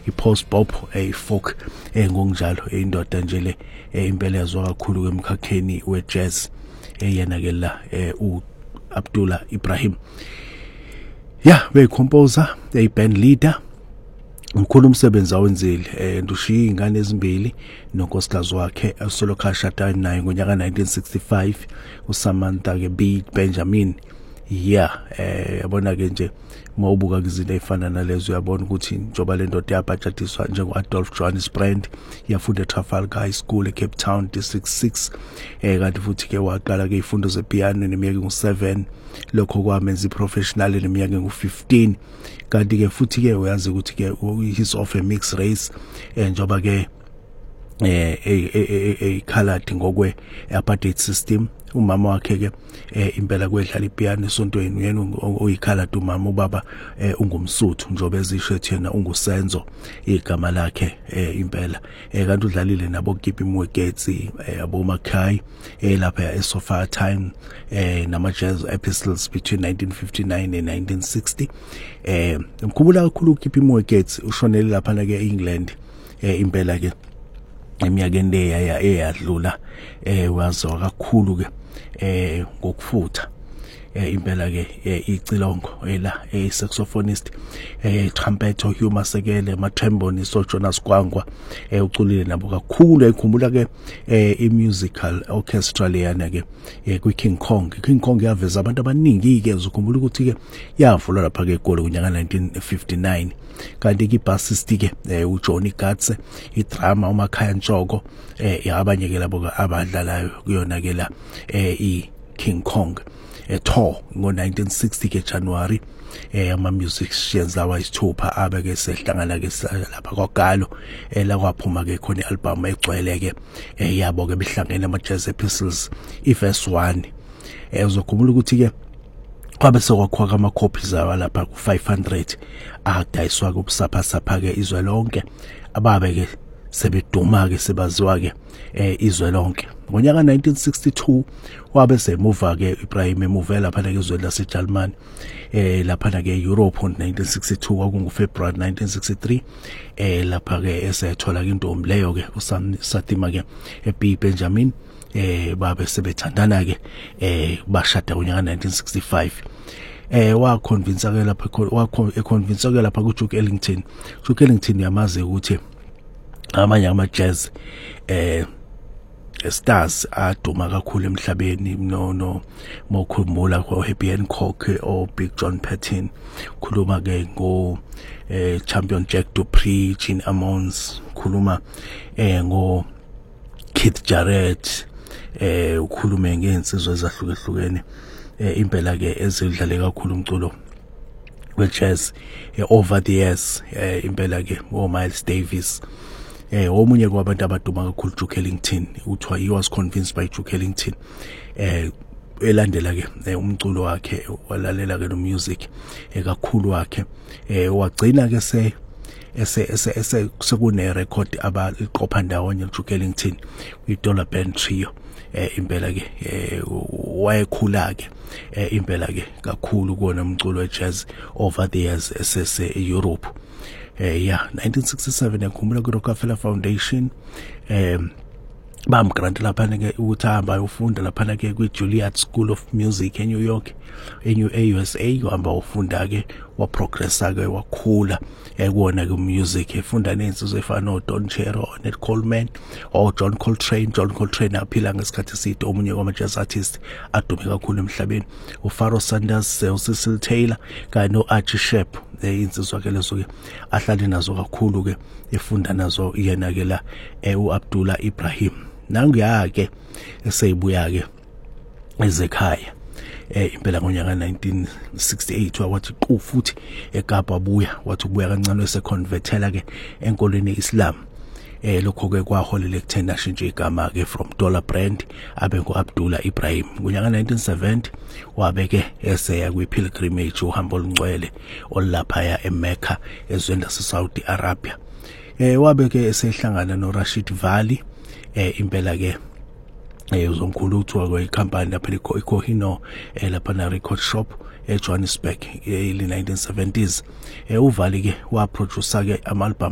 i-post bop folk ngokunjalo indoda nje le impela yazwa kakhulu emkhakheni we-jazz yena ke la Abdullah Ibrahim composer band leader umkhulu umsebenzi awenzile ndushiya ingane ezimbili nonkosikazi wakhe solo khashata naye ngonyaka 1965 uSamantha ke B Benjamin yabona ke nje mawubuka izinto ezifana nalezo uyabona ukuthi njoba le ndoda yabhajatiswa njengo Adolf Johannes Brand yafunda eTrafalgar High School eCape Town District 6 kanti futhi ke waqala ke izifundo zepiano neminyaka ngu7 lokho kwamenza iprofessional neminyaka ngu15 kanti ke futhi ke uyazi ukuthi ke he's of a mixed race njoba ke colored ngokwe apartheid system umama wakhe ke impela kwedlala ipiano esontweni uyena uyikhala umama ubaba ungumsuthu njobe ezisho thena ungusenzo igama lakhe impela kanti udlalile nabo Kippie Moeketsi abo Makhaya lapha eSofa Time nama jazz epistles between 1959 and 1960 ngikhumbula kakhulu Kippie Moeketsi ushonele lapha ke eEngland impela ke eminyakeni eyadlula wazwa kakhulu ke ngokufutha impela ke icilongo saxophonist trumpet Hugh Masekela amatrombone Jonas Gwangwa uculile nabo kakhulu ayikhumbula ke imusical orchestra leyana ke kwiKing Kong yaveza abantu abaningi ke uzukhumbula ukuthi ke yavulwa lapha ke eGoli kunyaka 1959 kanti ke bassist ke uJohnny Guts idrama uMakhaya Ntshoko abanye ke labo abadlalayo kuyona ke la iKing Kong tour ngo1960 ke January ama musicians awayisithupha abeke sehlangana ke lapha kwaGalo la kwaphuma ke khona ialbum egcwele ke yabo ke behlangene ama jazz epistles iverse 1 uzokhumbula ukuthi ke kwabe sokwakha ama copies lapha ku500 adayiswa kubusapha ke izwe lonke ababe ke sebeduma ke sebaziwa ke izwe lonke ngonyaka 1962 wabe semuva ke Ibrahim emuva lapha ke izwe laseGermany lapha ke Europe ngo1962 kwakungu February 1963 lapha ke esethola intombi leyo ke uSatima ke B Benjamin babe sebethandana ke bashada ngonyaka 1965 waconvince ke lapha econvince ke lapha kuJuke Ellington yamazi ukuthi amanye ama jazz stars aduma kakhulu emhlabeni no mokhumbula kwa Herbie Hancock o Big John Patton khuluma ke ngo champion Jack Dupree Gene Ammons khuluma ngo Keith Jarrett ukhulume ngensizwe ezahlukehlukene impela ke ezidlale kakhulu umculo we jazz over the years impela ke o Miles Davis omunye kwabantu abaduma kakhulu Duke Ellington uthiwa he was convinced by Duke Ellington elandela ke umculo wakhe walalela ke no music kakhulu wakhe wagcina ke sekune record abaliqopha ndawonye Duke Ellington kwiDollar Band Trio impela ke wayekhula ke impela ke kakhulu kona umculo wejazz over the years esese Europe 1967 yakhumbula ku Rockefeller Foundation bamgrant lapha ke uthamba ufunda lapha ke kwiJuilliard School of Music eNew York USA uhamba ufunda ke waprogressa ke wakhula kuona ke music efunda nensizwe efana no Don Cherry Ned Coleman o John Coltrane aphila ngesikhathi eside omunye wama jazz artist adume kakhulu emhlabeni uPharoah Sanders uCecil Taylor kanye noArchie Shepp insizwa ke lezo ke ahlale nazo kakhulu ke efunda nazo yena ke la uAbdullah Ibrahim nanguya ke eseyibuya ke ezekhaya impela ngonyaka 1968 wathi qu futhi eKapa buya wathi kubuya kancane weseconvertela ke enkolweni yeIslam lokho ke kwaholela ekutheni ashintshe igama ke from Dollar Brand abe ngoAbdullah Ibrahim ngonyaka 1970 wabeke eseya kwipilgrimage uhambo olungcwele olapha eMecca ezweni laseSaudi Arabia wabeke esehlangana noRashid Vali impela ke uzomkhulu uthiwa kweyikhampani lapha iKohino lapha na record shop eJohannesburg early 1970s uvali ke waproducer ke ama album